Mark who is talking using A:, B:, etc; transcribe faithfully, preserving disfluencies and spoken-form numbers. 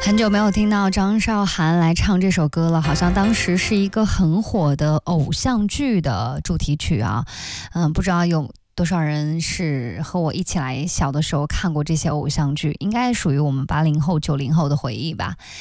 A: 很久没有听到张韶涵来唱这首歌了，好像当时是一个很火的偶像剧的主题曲啊。嗯，不知道有多少人是和我一起来小的时候看过这些偶像剧，应该属于我们八零后九零后的回忆吧。